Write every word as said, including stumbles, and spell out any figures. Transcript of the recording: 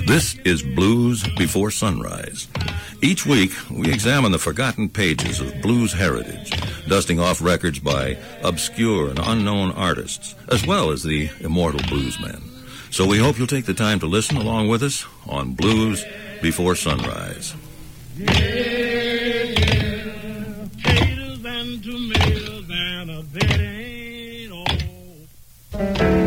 This is Blues Before Sunrise. Each week, we examine the forgotten pages of blues heritage, dusting off records by obscure and unknown artists, as well as the immortal bluesmen. So we hope you'll take the time to listen along with us on Blues Before Sunrise. Yeah.